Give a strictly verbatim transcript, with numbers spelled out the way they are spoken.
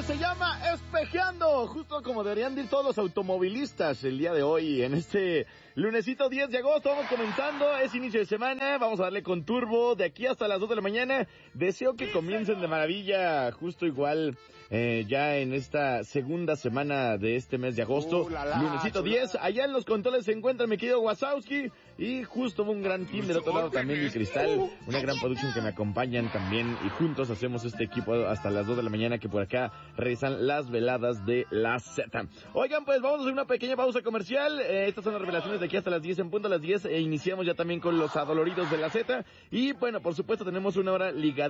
se llama Espejeando, justo como deberían ir todos los automovilistas el día de hoy, en este lunesito diez de agosto. Vamos comenzando, es inicio de semana, vamos a darle con turbo de aquí hasta las dos de la mañana. Deseo que comiencen de maravilla, justo igual eh, ya en esta segunda semana de este mes de agosto. Uh, la, la, lunesito chula. diez, allá en los controles se encuentra mi querido Wazowski, y justo un gran team del otro lado también, mi Cristal, una gran producción que me acompañan también, y juntos hacemos este equipo hasta las dos de la mañana, que por acá regresan las veladas de la Z. Oigan, pues vamos a hacer una pequeña pausa comercial. Eh, estas son las revelaciones de aquí hasta las diez, en punto a las diez, e iniciamos ya también con los adoloridos de la Z. Y bueno, por supuesto tenemos una hora ligada